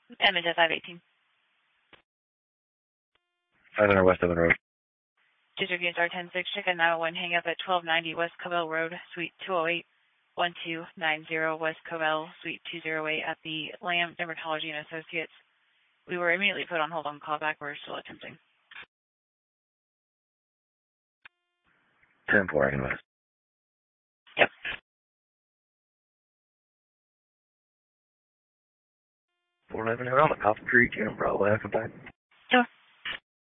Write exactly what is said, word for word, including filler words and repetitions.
Edmonton five eighteen. five hundred West Owen Road. District units are ten six, check in nine one one, hang up at twelve ninety West Covell Road, Suite two oh eight, one two nine zero West Covell, Suite two oh eight at the Lamb Dermatology and Associates. We were immediately put on hold on callback. We're still attempting. ten four, West. Yep. four eleven around the Coffee Creek and Bravo, Alpha back. Sure.